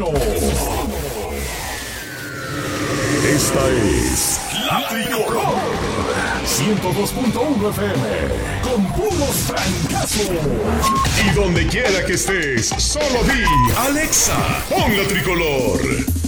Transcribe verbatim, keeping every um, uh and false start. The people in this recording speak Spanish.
Vecino. Esta es La Tricolor ciento dos punto uno F M con puros francazos. Y donde quiera que estés, solo di Alexa, pon La Tricolor.